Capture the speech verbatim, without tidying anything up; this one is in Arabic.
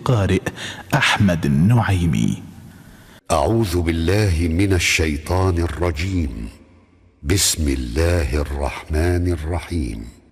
للقارئ أحمد النعيمي. أعوذ بالله من الشيطان الرجيم. بسم الله الرحمن الرحيم.